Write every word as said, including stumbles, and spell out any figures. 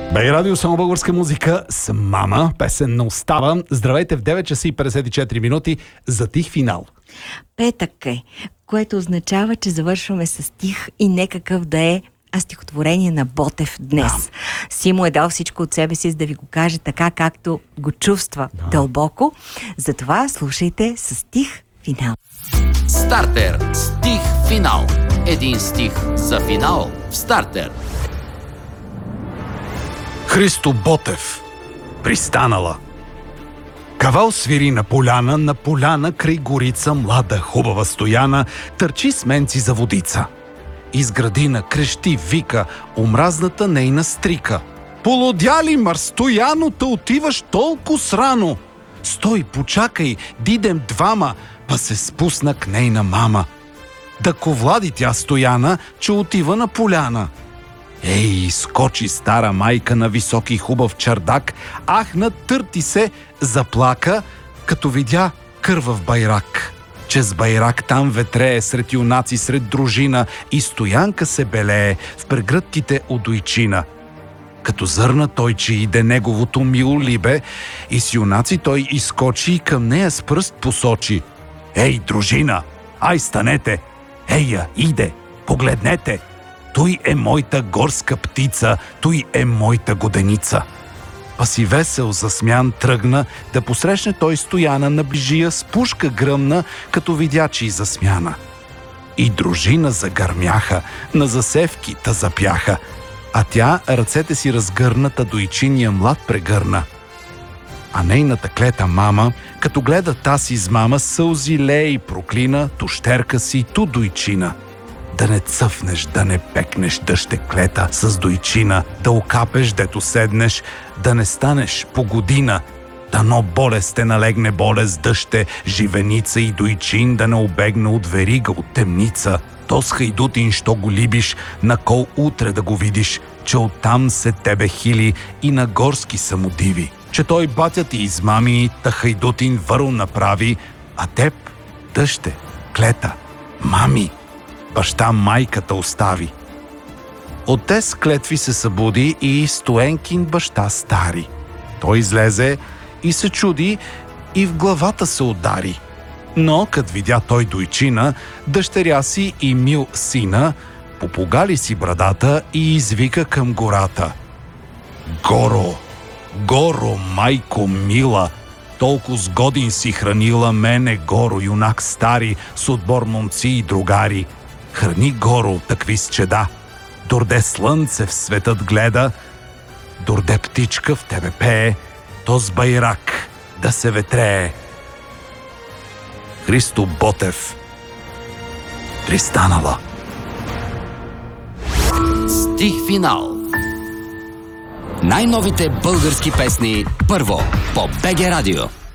Бей радио, само българска музика с Мама. Песен не остава. Здравейте в девет часа и петдесет и четири минути за тих финал. Петък е, което означава, че завършваме с стих и не какъв да е, а стихотворение на Ботев днес. Да. Симо е дал всичко от себе си, за да ви го каже така, както го чувства да. дълбоко. Затова слушайте с стих финал. Стартер. Стих финал. Един стих за финал в Стартер. Христо Ботев. Пристанала. Кавал свири на поляна, на поляна край горица, млада хубава стояна, търчи с менци за водица. Из градина крещи, вика, омразната нейна стрика. Полудя ли, мър, Стояно, та отиваш толкова срано? Стой, почакай, дидем двама, па се спусна к нейна мама. Да ковлади тя Стояна, че отива на поляна. Ей, скочи стара майка на високи хубав чардак, ахна, търти се, заплака, като видя кървав байрак. Че с байрак там ветрее сред юнаци, сред дружина и Стоянка се белее в прегръдките от ойчина. Като зърна той, че иде неговото мило либе, и с юнаци той изскочи и към нея с пръст посочи. Ей, дружина, ай станете! Ея, иде, погледнете! Той е моята горска птица, той е моята годеница. Па си весел засмян тръгна да посрещне той Стояна, наближи я с пушка гръмна, като видя, че и засмяна. И дружина загърмяха, на засевки та запяха, а тя ръцете си разгърната до ичиния млад прегърна. А нейната клета мама, като гледа таз измама, сълзи лее и проклина, ту щерка си, ту дойчина. Да не цъфнеш, да не пекнеш, дъще клета с дойчина, да окапеш, дето седнеш, да не станеш по година. Дано болест те налегне болест, дъще, живеница и дойчин, да не обегне от верига, от темница. То с хайдутин, що го либиш, на кол утре да го видиш, че оттам се тебе хили и на горски самодиви. Че той батя ти измами, та хайдутин върл направи, а теб, дъще, клета, мами, баща майката остави. От тез клетви се събуди и Стоенкин баща стари. Той излезе и се чуди и в главата се удари. Но, като видя той дойчина, дъщеря си и мил сина, попогали си брадата и извика към гората. Горо, горо, майко мила, толкова с годин си хранила мене, горо, юнак стари, с отбор момци и другари. Храни, горо, такви с чеда. Дорде слънце в светът гледа, дорде птичка в тебе пее, то с байрак да се ветрее. Христо Ботев. Пристанала. Стих финал. Най-новите български песни първо по БГ Радио.